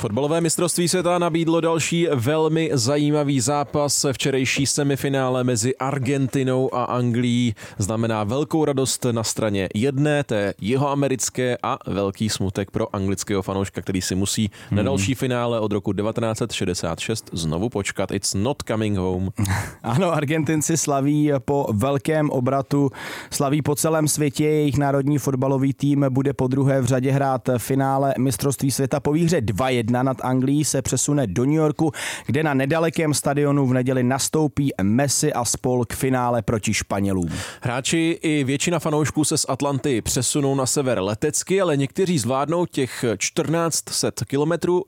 Fotbalové mistrovství světa nabídlo další velmi zajímavý zápas. Včerejší semifinále mezi Argentinou a Anglií znamená velkou radost na straně jedné, té jihoamerické, a velký smutek pro anglického fanouška, který si musí na další finále od roku 1966 znovu počkat. It's not coming home. Ano, Argentinci slaví po velkém obratu, slaví po celém světě. Jejich národní fotbalový tým bude podruhé v řadě hrát finále mistrovství světa. Po výhře 2-1 nad Anglií se přesune do New Yorku, kde na nedalekém stadionu v neděli nastoupí Messi a spol k finále proti Španělům. Hráči i většina fanoušků se z Atlanty přesunou na sever letecky, ale někteří zvládnou těch 1400 kilometrů